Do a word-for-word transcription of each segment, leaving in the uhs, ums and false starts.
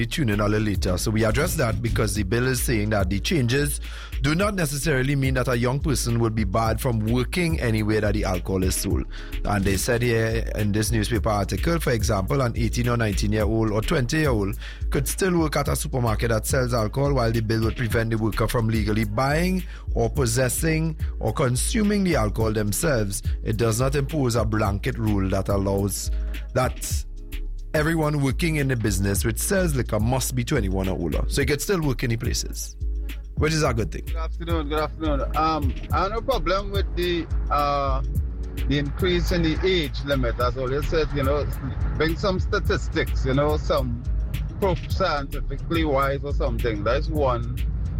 tune in a little later. So we address that because the bill is saying that the changes do not necessarily mean that a young person would be barred from working anywhere that the alcohol is sold. And they said here in this newspaper article, for example, an eighteen or nineteen year old or twenty year old could still work at a supermarket that sells alcohol, while the bill would prevent the worker from legally buying or possessing or consuming the alcohol themselves. It does not impose a blanket rule that allows that everyone working in the business which sells liquor must be twenty-one or older. So you can still work in the places, which is a good thing. Good afternoon, good afternoon. Um, I have no problem with the uh, the increase in the age limit. As always said, you know, bring some statistics, you know, some proof scientifically wise or something. That's one.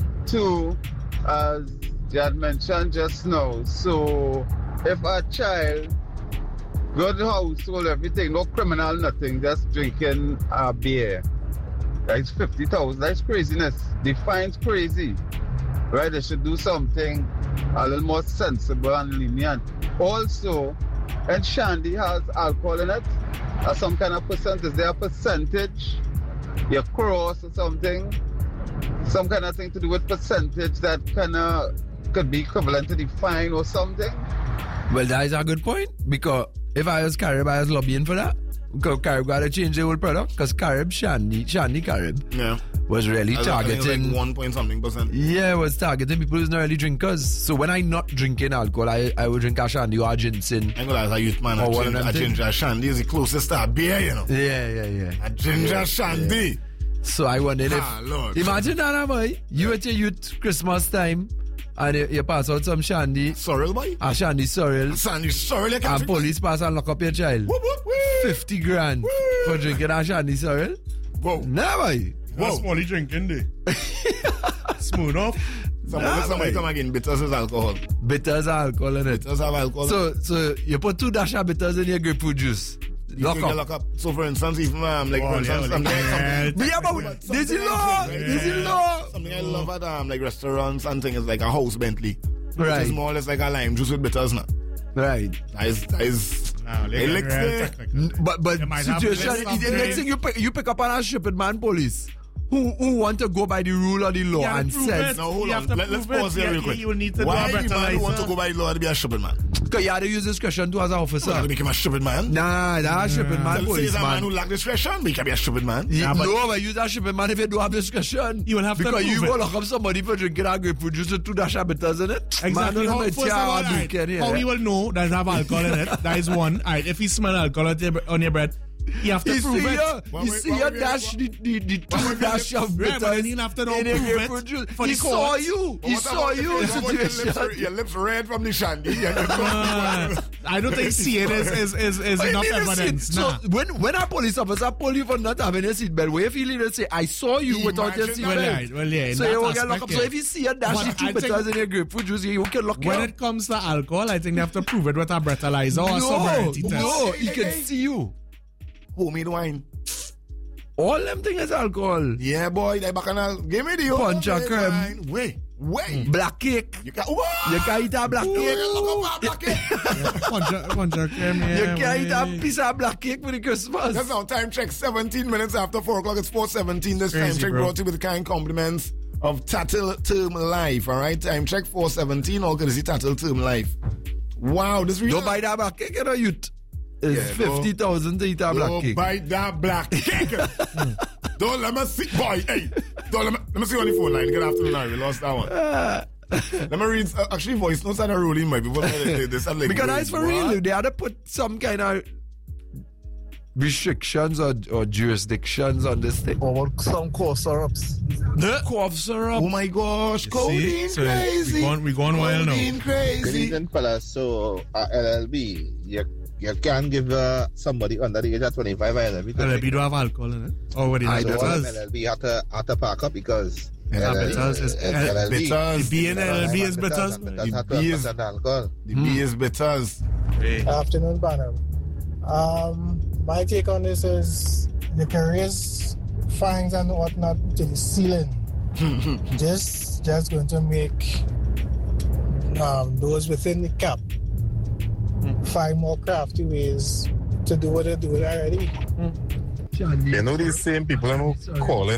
Two, as you had mentioned just now, so if a child good household, everything, no criminal, nothing, just drinking uh, beer. That's fifty thousand. That's craziness. The fine's crazy. Right? They should do something a little more sensible and lenient. Also, and Shandy has alcohol in it, or some kind of percentage. Is there a percentage? Your cross or something? Some kind of thing to do with percentage that kind of could be equivalent to the fine or something? Well, that is a good point, because if I was Carib, I was lobbying for that. Because Carib got to change the whole product. Because Carib, Shandy, Shandy Carib, yeah, was really I targeting like one point something percent. Yeah, was targeting people who's not really drinkers. So when I'm not drinking alcohol, I, I would drink a Shandy or a ginseng. I know as a youth man, or a, one ginger, of them a ginger Shandy is the closest to a beer, you know. Yeah, yeah, yeah. A ginger yeah, Shandy. Yeah. So I wondered ah, if Lord. Imagine that, boy. You at your youth Christmas time, and you, you pass out some Shandy. Sorrel, boy. A Shandy Sorrel. Shandy Sorrel. And police pass and lock up your child. Whoop, whoop, whoop. Fifty grand whoop. for drinking a Shandy Sorrel. Whoa. Nah, boy. What's Smalley drinking there? Smooth off. Somebody, nah, somebody come again. Bitters is alcohol. Bitters are alcohol in it. Bitters have alcohol. So, so you put two dash of bitters in your grapefruit juice. You Lock up. lock up. So for instance, even um, like oh, for instance, yeah, something, yeah, something, yeah, but this is law. This is law. Something I love at um, like restaurants and things is like a house Bentley. Right. Which is more or less like a lime juice with bitters now. Right. That is, that is, no, it licks there. But, but situation, the next thing you pick, you pick up on a shipping man police. Who, who want to go by the rule or the law yeah, and says... No, hold you on. Let, let's it. pause here yeah, real quick. You need to Why do a you man want to go by the law to be a shipping man? Because you have to use discretion too as an officer. You have to become a shipping man? Nah, that's a shipping man, So policeman. a man who lack discretion, but he can be a shipping man. Yeah, but no, but use a shipping man if you don't have discretion. You will have to because prove you it. go lock up somebody for drinking a grapefruit juice with two dash of bitters in it. Exactly. Man, How, first of all, right, how you will know that it have alcohol in it? That is one. Right, if you smell alcohol on your, on your breath, you have to you prove see it. Your, One you way, see one your way, dash, one- the, the, the two dash of Right, bitters but then you have to know in your prove it grapefruit juice. for He the saw court. you. He What saw about you in if you have your situation. lips, your lips red from the shandy. And you're Uh, I don't think seeing is, is, is, is What do you enough mean to see- evidence. So Nah. when, when a police officer pull you for not having a seatbelt, where if he leader say, I saw you without your Imagine seatbelt. Well, yeah, well, yeah, in so that you will get locked aspect, up. So yeah. if you see a dash But the two I think- bitters in your grapefruit juice, you can lock you When up. it comes to alcohol, I think they have to prove it with a breathalyzer or a No, sobriety test. no, he can see you. Homemade wine. All them things is alcohol. Yeah, boy. They back on a, give me the Punch a homemade creme. wine. Wait, wait. Black cake. You can, what? You can eat a black You cake. can look up a black cake. Punch a- punch a creme, yeah, You can eat a wait. piece of black cake for the Christmas. That's now time check. seventeen minutes after four o'clock. It's four seventeen. This Crazy, time check bro. brought to you with the kind compliments of Tattle Term Life. All right, time check four seventeen. All courtesy Tattle Term Life. Wow, this really. Don't buy that black cake, you know, youth. It's Yeah, no. fifty thousand to eat a black Don't cake. bite that black cake. Don't let me see, boy. Hey, don't let me, let me see on the phone line. Good afternoon, Larry. We lost that one. Let me read. Uh, actually, voice notes are rolling, my people. They, they sound like Because that's for what? real. They had to put some kind of restrictions or, or jurisdictions on this thing. Or some cough syrups. The cough syrup. Oh my gosh, See? codeine So crazy. we gone, we gone wild now. Codeine Good crazy. evening, fellas. So, uh, L L B, you, you can't give uh, somebody under the age of twenty-five L L B. L L B don't have alcohol in it. Oh, what it I has don't. bitters. L L B had to, had to park up because Yeah, L L B, bitters is- uh, L L B. Bitters. The B in L L B is bitters. Bitters had The B is- twelve percent alcohol. The B is bitters. Hey. Afternoon, Banner. Um, my take on this is you can raise fines and whatnot to the ceiling. just, just going to make um, those within the cap find more crafty ways to do what they do already. You know these same people who calling